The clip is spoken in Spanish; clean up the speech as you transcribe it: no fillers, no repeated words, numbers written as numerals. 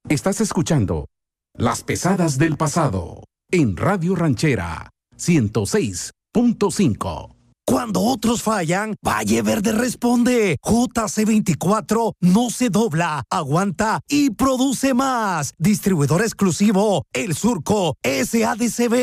Estás escuchando Las Pesadas del Pasado en Radio Ranchera 106.5. Cuando otros fallan, Valle Verde responde. JC24 no se dobla, aguanta y produce más. Distribuidor exclusivo, El Surco, SADCB.